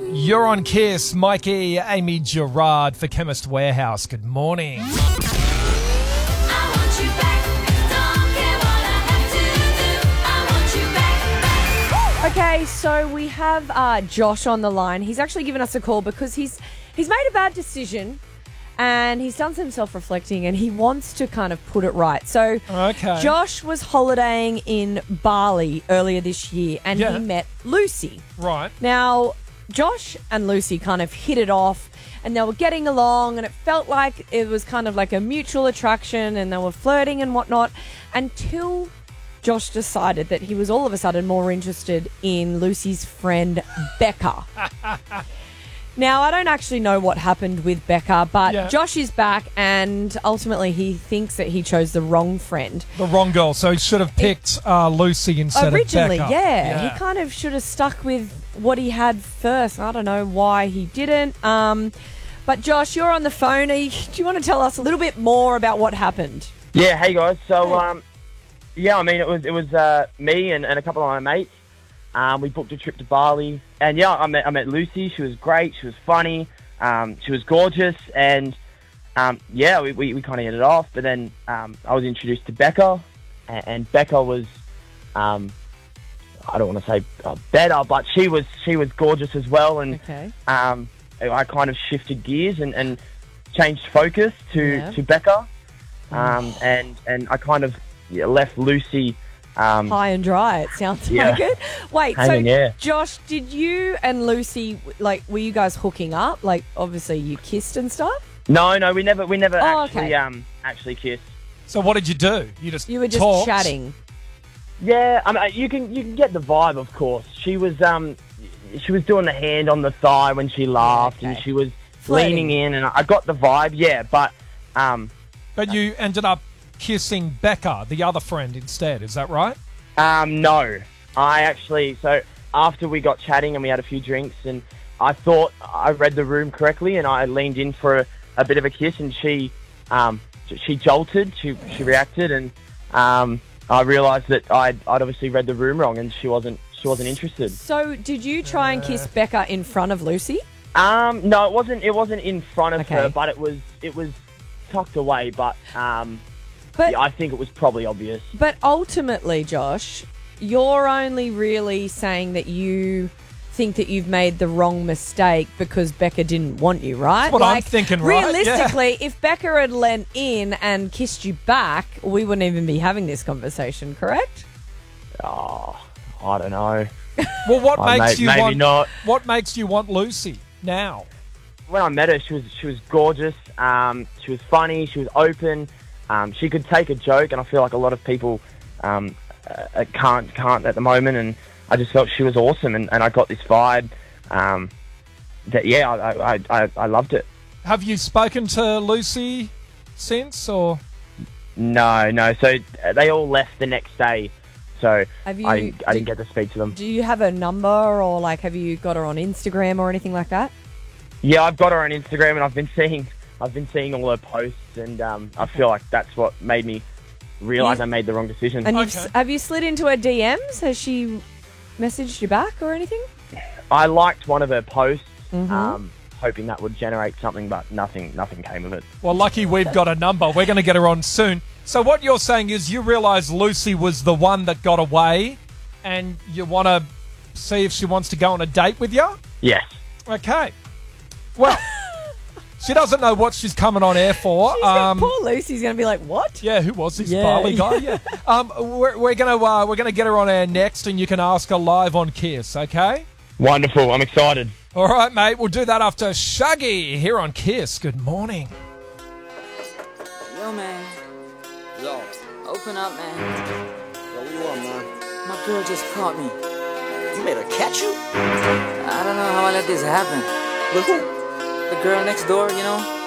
You're on Kiss. Mikey, Amy Gerard for Chemist Warehouse. Good morning. Okay, so we have Josh on the line. He's actually given us a call because he's made a bad decision and he's done some self-reflecting and he wants to kind of put it right. So Okay. Josh was holidaying in Bali earlier this year and Yeah. he met Lucy. Right. Now, Josh and Lucy kind of hit it off and they were getting along and it felt like it was kind of like a mutual attraction and they were flirting and whatnot until Josh decided that he was all of a sudden more interested in Lucy's friend, Becca. Now, I don't actually know what happened with Becca, but Yeah. Josh is back and ultimately he thinks that he chose the wrong friend. The wrong girl. So he should have picked Lucy instead Originally, of Becca. yeah. He kind of should have stuck with what he had first. I don't know why he didn't. But Josh, you're on the phone. Do you want to tell us a little bit more about what happened? Yeah, hey guys. So, yeah, I mean, it was me and a couple of my mates. We booked a trip to Bali, and yeah, I met Lucy. She was great. She was funny. She was gorgeous, and yeah, we kind of hit it off. But then I was introduced to Becca, and Becca was I don't want to say better, but she was gorgeous as well. And Okay. I kind of shifted gears and changed focus to Becca, and I kind of left Lucy High and dry, it sounds Yeah. like it. Wait, Hanging, so yeah. Josh, did you and Lucy, like, were you guys hooking up? Like, obviously you kissed and stuff? No, we never Oh, actually okay. actually kissed. So what did you do? You were just talked? chatting. Yeah, I mean, you can get the vibe, of course. She was doing the hand on the thigh when she laughed, and Okay. she was Flirting. leaning in, and I got the vibe. Yeah, but But you ended up kissing Becca, the other friend, instead. Is that right? no, so after we got chatting and we had a few drinks, and I thought I read the room correctly, and I leaned in for a bit of a kiss, and she jolted, she reacted, and I realised that I'd obviously read the room wrong, and she wasn't interested. So did you try and kiss Becca in front of Lucy? No, it wasn't in front of Okay. her, but it was tucked away, but But yeah, I think it was probably obvious. But ultimately, Josh, you're only really saying that you think that you've made the wrong mistake because Becca didn't want you, right? That's what I'm thinking, right? Realistically, if Becca had leant in and kissed you back, we wouldn't even be having this conversation, correct? Oh, I don't know. Well, what Oh, makes you maybe want? not. What makes you want Lucy now? When I met her, she was gorgeous. She was funny. She was open. She could take a joke, and I feel like a lot of people can't at the moment. And I just felt she was awesome, and I got this vibe that I loved it. Have you spoken to Lucy since, or? No. So they all left the next day. So Have you- I didn't get to speak to them. Do you have a number or, like, have you got her on Instagram or anything like that? Yeah, I've got her on Instagram, and I've been seeing all her posts, and I feel like that's what made me realise I made the wrong decision. And Okay. have you slid into her DMs? Has she messaged you back or anything? I liked one of her posts, Mm-hmm. hoping that would generate something, but nothing came of it. Well, lucky we've got a number. We're going to get her on soon. So what you're saying is you realise Lucy was the one that got away, and you want to see if she wants to go on a date with you? Yes. Okay. Well, she doesn't know what she's coming on air for. Poor Lucy's going to be like, what? Yeah, who was this Yeah. Bali guy? Yeah. We're gonna get her on air next, and you can ask her live on Kiss. Okay. Wonderful. I'm excited. All right, mate. We'll do that after Shaggy here on Kiss. Good morning. Yo, man. Yo, Open up, man. yo, what you want, man? My girl just caught me. You made her catch you? I don't know how I let this happen. With who? The girl next door, you know?